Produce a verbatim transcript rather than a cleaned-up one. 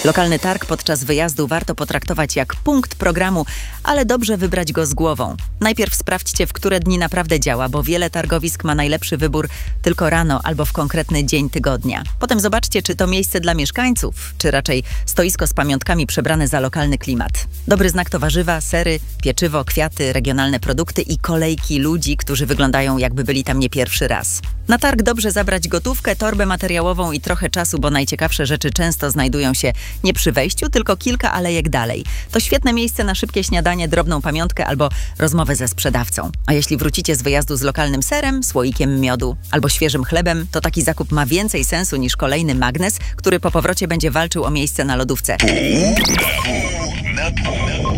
Lokalny targ podczas wyjazdu warto potraktować jak punkt programu, ale dobrze wybrać go z głową. Najpierw sprawdźcie, w które dni naprawdę działa, bo wiele targowisk ma najlepszy wybór tylko rano albo w konkretny dzień tygodnia. Potem zobaczcie, czy to miejsce dla mieszkańców, czy raczej stoisko z pamiątkami przebrane za lokalny klimat. Dobry znak to warzywa, sery, pieczywo, kwiaty, regionalne produkty i kolejki ludzi, którzy wyglądają, jakby byli tam nie pierwszy raz. Na targ dobrze zabrać gotówkę, torbę materiałową i trochę czasu, bo najciekawsze rzeczy często znajdują się nie przy wejściu, tylko kilka alejek dalej. To świetne miejsce na szybkie śniadanie, drobną pamiątkę albo rozmowę ze sprzedawcą. A jeśli wrócicie z wyjazdu z lokalnym serem, słoikiem miodu albo świeżym chlebem, to taki zakup ma więcej sensu niż kolejny magnes, który po powrocie będzie walczył o miejsce na lodówce. Na pół.